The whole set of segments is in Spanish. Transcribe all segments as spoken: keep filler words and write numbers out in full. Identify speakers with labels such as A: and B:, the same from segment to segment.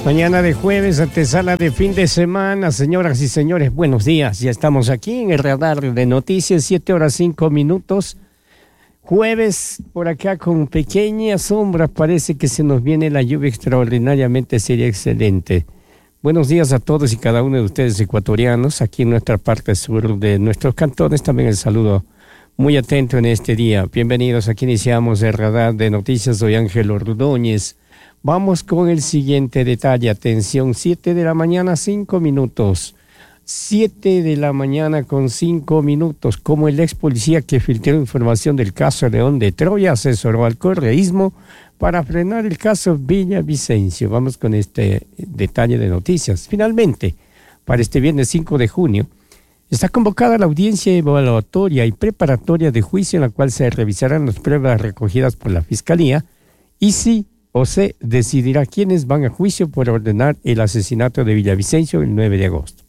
A: Mañana de jueves, antesala de fin de semana, señoras y señores, buenos días. Ya estamos aquí en el radar de noticias, siete horas cinco minutos. Jueves, por acá con pequeña sombra, parece que se nos viene la lluvia extraordinariamente, sería excelente. Buenos días a todos y cada uno de ustedes ecuatorianos, aquí en nuestra parte sur de nuestros cantones. También el saludo muy atento en este día. Bienvenidos, aquí iniciamos el radar de noticias. Soy Ángel Ordóñez. Vamos con el siguiente detalle. Atención, siete de la mañana, cinco minutos. siete de la mañana con cinco minutos. Como el ex policía que filtró información del caso León de Troya asesoró al correísmo para frenar el caso Villavicencio. Vamos con este detalle de noticias. Finalmente, para este viernes cinco de junio, está convocada la audiencia evaluatoria y preparatoria de juicio en la cual se revisarán las pruebas recogidas por la Fiscalía y si o se decidirá quiénes van a juicio por ordenar el asesinato de Villavicencio el nueve de agosto.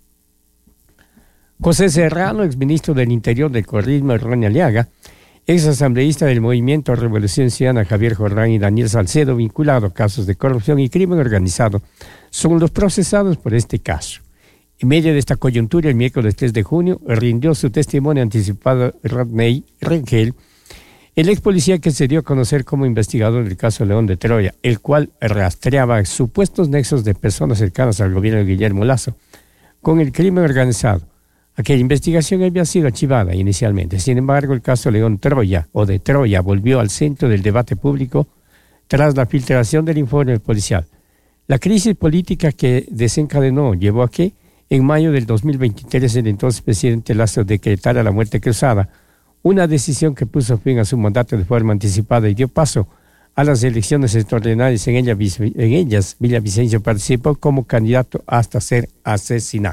A: José Serrano, exministro del Interior del correísmo, Ronnie Aliaga, ex asambleísta del Movimiento Revolución Ciudadana Javier Jordán y Daniel Salcedo, vinculado a casos de corrupción y crimen organizado, son los procesados por este caso. En medio de esta coyuntura, el miércoles tres de junio, rindió su testimonio anticipado Rodney Rengel, el ex policía que se dio a conocer como investigador del caso León de Troya, el cual rastreaba supuestos nexos de personas cercanas al gobierno de Guillermo Lasso con el crimen organizado. Aquella investigación había sido archivada inicialmente. Sin embargo, el caso León Troya o de Troya volvió al centro del debate público tras la filtración del informe policial. La crisis política que desencadenó llevó a que, en mayo del dos mil veintitrés, el entonces presidente Lasso decretara la muerte cruzada, una decisión que puso fin a su mandato de forma anticipada y dio paso a las elecciones extraordinarias. En, ella, en ellas, Villavicencio participó como candidato hasta ser asesinado.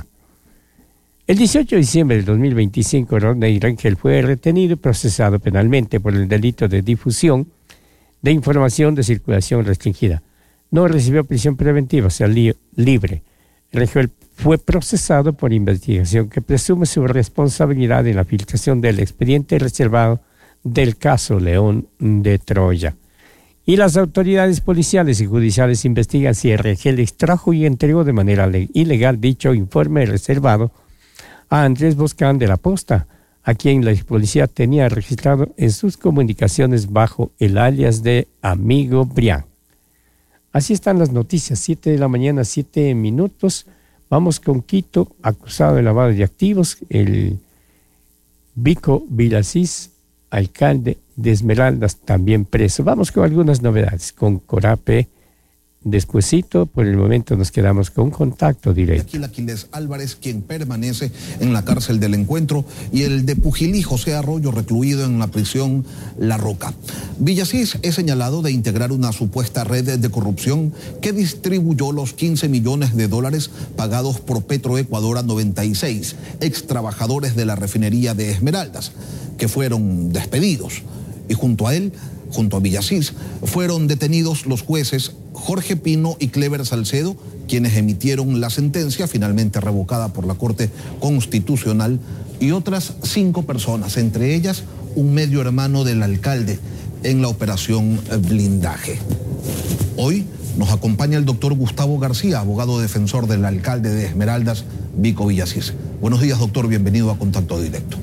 A: El dieciocho de diciembre del dos mil veinticinco, Rodney Rengel fue retenido y procesado penalmente por el delito de difusión de información de circulación restringida. No recibió prisión preventiva, salió libre. Rengel fue procesado por investigación que presume su responsabilidad en la filtración del expediente reservado del caso León de Troya. Y las autoridades policiales y judiciales investigan si Rengel extrajo y entregó de manera ilegal dicho informe reservado a Andrés Boscán de la Posta, a quien la policía tenía registrado en sus comunicaciones bajo el alias de Amigo Brian. Así están las noticias, siete de la mañana, siete minutos. Vamos con Quito, acusado de lavado de activos, el Vico Villasís, alcalde de Esmeraldas, también preso. Vamos con algunas novedades, con Corape. Despuesito, por el momento nos quedamos con contacto directo.
B: Aquí Aquiles Álvarez, quien permanece en la cárcel del Encuentro, y el de Pujilí, José Arroyo, recluido en la prisión La Roca. Villasís es señalado de integrar una supuesta red de corrupción que distribuyó los quince millones de dólares pagados por Petroecuador a noventa y seis ex trabajadores de la refinería de Esmeraldas, que fueron despedidos. Y junto a él, junto a Villasís, fueron detenidos los jueces Jorge Pino y Clever Salcedo, quienes emitieron la sentencia finalmente revocada por la Corte Constitucional, y otras cinco personas, entre ellas un medio hermano del alcalde, en la operación Blindaje. Hoy nos acompaña el doctor Gustavo García, abogado defensor del alcalde de Esmeraldas, Vico Villasís. Buenos días, doctor, bienvenido a Contacto Directo.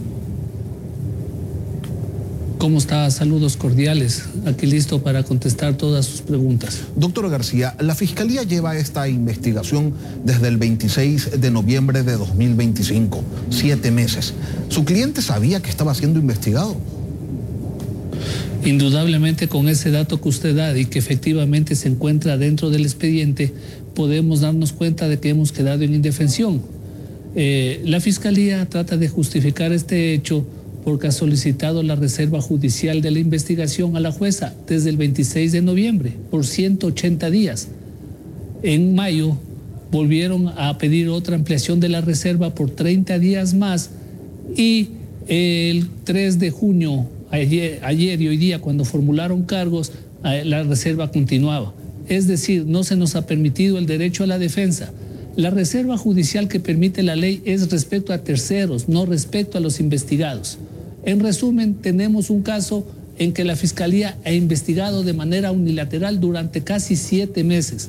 C: ¿Cómo está? Saludos cordiales. Aquí listo para contestar todas sus preguntas.
B: Doctor García, la Fiscalía lleva esta investigación desde el veintiséis de noviembre de dos mil veinticinco, siete meses. ¿Su cliente sabía que estaba siendo investigado?
C: Indudablemente, con ese dato que usted da y que efectivamente se encuentra dentro del expediente, podemos darnos cuenta de que hemos quedado en indefensión. Eh, la Fiscalía trata de justificar este hecho porque ha solicitado la reserva judicial de la investigación a la jueza desde el veintiséis de noviembre por ciento ochenta días. En mayo volvieron a pedir otra ampliación de la reserva por treinta días más y el tres de junio, ayer, ayer y hoy día, cuando formularon cargos, la reserva continuaba. Es decir, no se nos ha permitido el derecho a la defensa. La reserva judicial que permite la ley es respecto a terceros, no respecto a los investigados. En resumen, tenemos un caso en que la Fiscalía ha investigado de manera unilateral durante casi siete meses.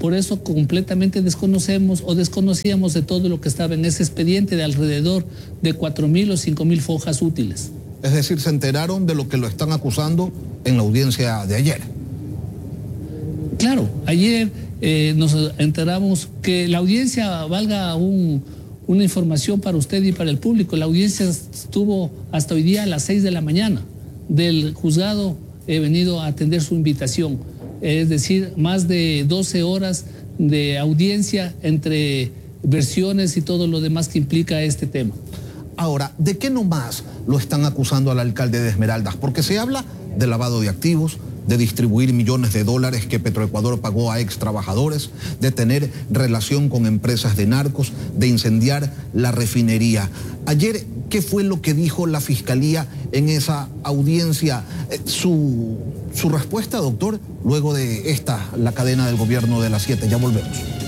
C: Por eso completamente desconocemos o desconocíamos de todo lo que estaba en ese expediente de alrededor de cuatro mil o cinco mil fojas útiles.
B: Es decir, se enteraron de lo que lo están acusando en la audiencia de ayer.
C: Claro, ayer eh, nos enteramos que la audiencia, valga un, una información para usted y para el público, la audiencia estuvo hasta hoy día a las seis de la mañana. Del juzgado he venido a atender su invitación, es decir, más de doce horas de audiencia entre versiones y todo lo demás que implica este tema.
B: Ahora, ¿de qué nomás lo están acusando al alcalde de Esmeraldas? Porque se habla de lavado de activos, de distribuir millones de dólares que Petroecuador pagó a ex trabajadores, de tener relación con empresas de narcos, de incendiar la refinería. Ayer, ¿qué fue lo que dijo la Fiscalía en esa audiencia? Eh, su, su respuesta, doctor, luego de esta, la cadena del gobierno de las siete. Ya volvemos.